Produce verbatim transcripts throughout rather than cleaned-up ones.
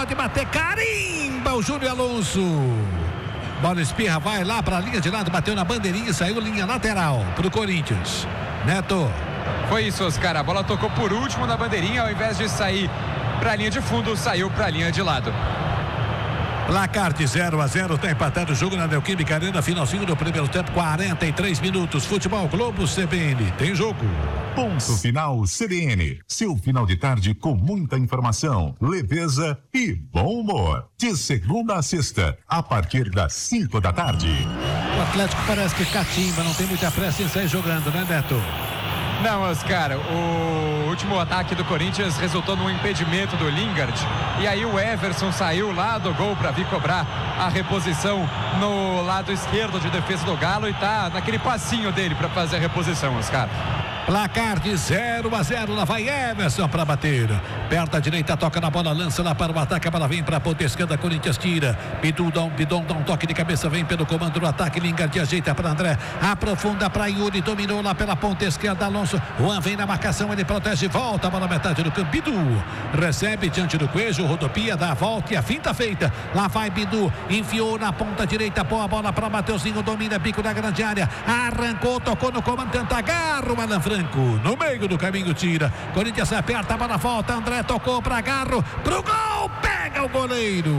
pode bater, carimba o Júnior Alonso. Bola espirra, vai lá para a linha de lado, bateu na bandeirinha e saiu linha lateral pro Corinthians. Neto. Foi isso, Oscar. A bola tocou por último na bandeirinha, ao invés de sair para a linha de fundo, saiu para a linha de lado. Placar de zero a zero, tá empatado o jogo na Neoquímica Arena, finalzinho do primeiro tempo, quarenta e três minutos. Futebol Globo C B N, tem jogo. Ponto final C B N, seu final de tarde com muita informação, leveza e bom humor. De segunda a sexta, a partir das cinco da tarde. O Atlético parece que catimba, não tem muita pressa em sair jogando, né, Neto? Não, Oscar, o último ataque do Corinthians resultou num impedimento do Lingard. E aí o Everson saiu lá do gol para vir cobrar a reposição no lado esquerdo de defesa do Galo e tá naquele passinho dele para fazer a reposição, Oscar. Placar de zero a zero, lá vai Everson para bater. Perto à direita, toca na bola, lança lá para o ataque, a bola vem para a ponta esquerda, Corinthians tira. Bidu dá um, Bidon dá um toque de cabeça, vem pelo comando do ataque, Lingard ajeita para André, aprofunda para Yuri, dominou lá pela ponta esquerda, Alonso, Juan vem na marcação, ele protege, volta a bola metade do campo, Bidu recebe diante do Coelho, rodopia, dá a volta e a finta feita, lá vai Bidu, enfiou na ponta direita, boa bola para Mateuzinho, domina, bico da grande área, arrancou, tocou no comando, tenta agarro, Alan Franco, no meio do caminho tira, Corinthians aperta, a bola volta, André tocou para Garro, pro gol, pega o goleiro.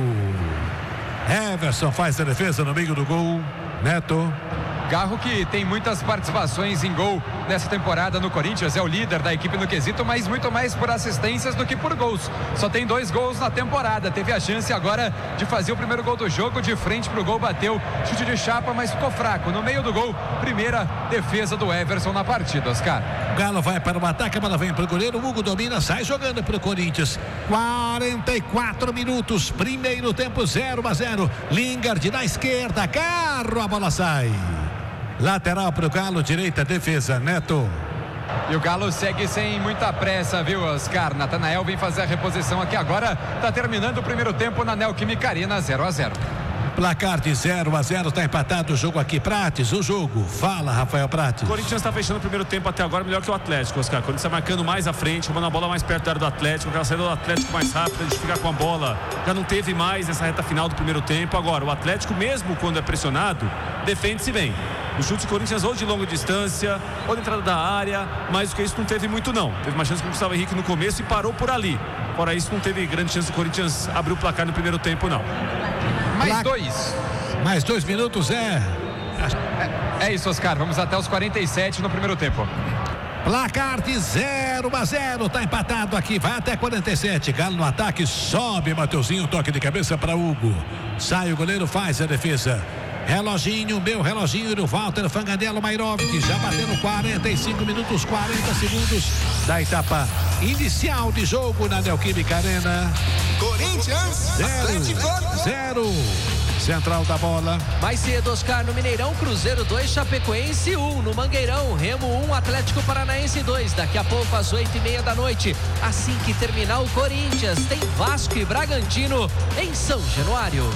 Everson faz a defesa no meio do gol. Neto. Garro, que tem muitas participações em gol nessa temporada no Corinthians, é o líder da equipe no quesito, mas muito mais por assistências do que por gols. Só tem dois gols na temporada. Teve a chance agora de fazer o primeiro gol do jogo, de frente pro gol, bateu, chute de chapa, mas ficou fraco. No meio do gol, primeira defesa do Everson na partida, Oscar. Galo vai para o ataque, a bola vem pro goleiro, o Hugo domina, sai jogando pro Corinthians. quarenta e quatro minutos, primeiro tempo, zero a zero. Lingard na esquerda, Carro, a bola sai. Lateral para o Galo, direita, defesa, Neto. E o Galo segue sem muita pressa, viu, Oscar? Natanael vem fazer a reposição aqui agora. Tá terminando o primeiro tempo na Neoquímica Arena, zero a zero. Placar de zero a zero, tá empatado o jogo aqui. Prates, o jogo. Fala, Rafael Prates. O Corinthians está fechando o primeiro tempo até agora melhor que o Atlético, Oscar. Quando está marcando mais à frente, tomando a bola mais perto da área do Atlético, aquela saída do Atlético mais rápida, de ficar com a bola. Já não teve mais essa reta final do primeiro tempo. Agora, o Atlético, mesmo quando é pressionado, defende-se bem. Os chutes do Corinthians ou de longa distância, ou de entrada da área, mas o que isso não teve muito não. Teve uma chance com o Gustavo Henrique no começo e parou por ali. Fora isso, não teve grande chance do Corinthians abrir o placar no primeiro tempo, não. Mais Pla... dois. Mais dois minutos, é. é. É isso, Oscar. Vamos até os quarenta e sete no primeiro tempo. Placar de zero a zero, tá empatado aqui, vai até quarenta e sete. Galo no ataque, sobe Mateuzinho, toque de cabeça para Hugo. Sai o goleiro, faz a defesa. Reloginho, meu reloginho do Walter Fanganello Mairovic, já batendo quarenta e cinco minutos, quarenta segundos da etapa inicial de jogo na Neoquímica Arena. Corinthians, zero, zero. Central da bola. Mais cedo, Oscar, no Mineirão, Cruzeiro dois, Chapecoense um. No Mangueirão, Remo um, Atlético Paranaense dois. Daqui a pouco, às oito e meia da noite, assim que terminar o Corinthians, tem Vasco e Bragantino em São Januário.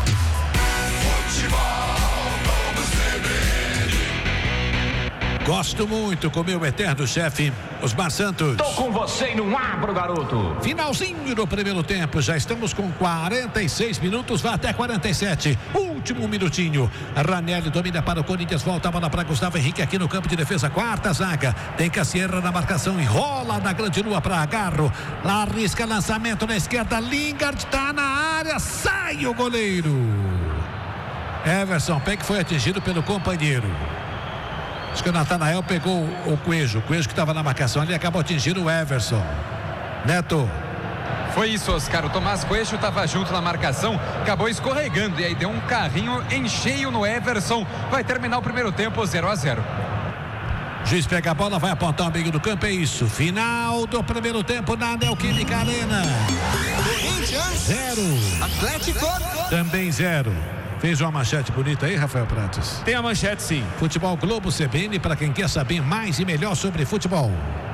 Gosto muito com meu eterno chefe, Osmar Santos. Tô com você e não abro, garoto. Finalzinho do primeiro tempo, já estamos com quarenta e seis minutos, vai até quarenta e sete. Último minutinho. Ranieri domina para o Corinthians, volta a bola para Gustavo Henrique aqui no campo de defesa, quarta zaga. Tem Cassierra na marcação, enrola na grande lua para Agarro. Lá arrisca lançamento na esquerda, Lingard tá na área, sai o goleiro. Everson Peck foi atingido pelo companheiro. Acho que o Natanael pegou o Coelho, o Coelho que estava na marcação ali, acabou atingindo o Everson. Neto. Foi isso, Oscar. O Tomás Coelho estava junto na marcação, acabou escorregando e aí deu um carrinho em cheio no Everson. Vai terminar o primeiro tempo, zero a zero. Juiz pega a bola, vai apontar o meio do campo, é isso. Final do primeiro tempo na Neoquímica Arena. Corinthians, zero. Atlético, também zero. Fez uma manchete bonita aí, Rafael Prates? Tem a manchete, sim. Futebol Globo C B N, para quem quer saber mais e melhor sobre futebol.